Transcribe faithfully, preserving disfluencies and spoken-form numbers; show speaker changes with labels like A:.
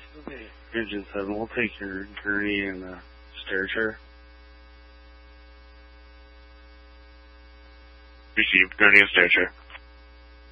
A: Okay, Engine seven, we'll take your gurney and uh, stair chair.
B: Received, gurney and stair chair.